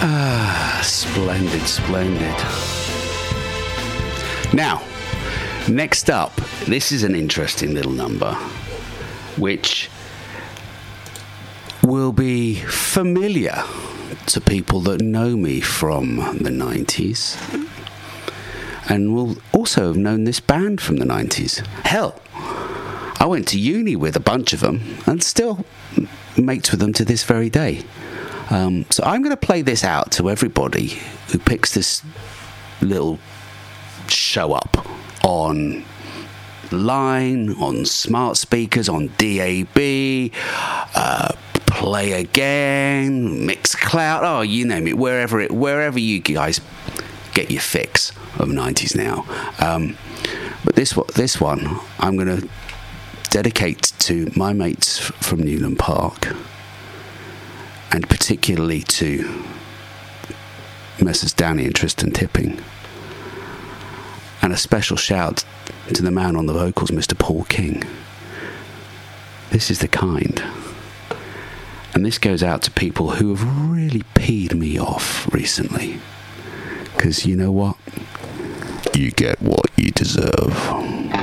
Splendid, splendid. Now, next up, this is an interesting little number, which will be familiar to people that know me from the 90s, and will also have known this band from the 90s. Hell, I went to uni with a bunch of them, and still mates with them to this very day. So I'm going to play this out to everybody who picks this little show up on line, on smart speakers, on DAB, Play Again, Mixcloud, oh, you name it, wherever you guys get your fix of 90s now. But this one I'm going to dedicate to my mates from Newland Park, and particularly to Messrs. Danny and Tristan Tipping. And a special shout to the man on the vocals, Mr. Paul King. This is The Kind. And this goes out to people who have really peed me off recently. Because you know what? You get what you deserve.